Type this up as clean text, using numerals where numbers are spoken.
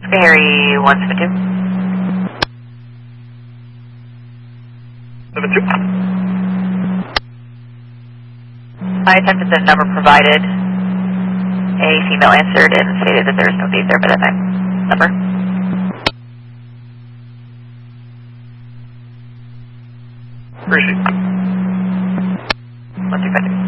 Harry 172. 72. I attempted the number provided. A female answered and stated that there is no date there by that time. Number. Appreciate it. 1252.